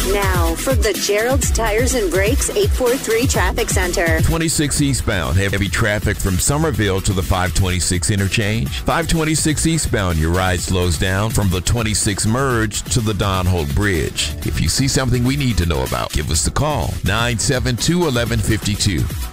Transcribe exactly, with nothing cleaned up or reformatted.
Now, from the Gerald's Tires and Brakes eight four three Traffic Center. twenty-six eastbound, heavy traffic from Somerville to the five twenty-six interchange. five twenty-six eastbound, your ride slows down from the twenty-six merge to the Don Holt Bridge. If you see something we need to know about, give us a call. nine seven two, one one five two.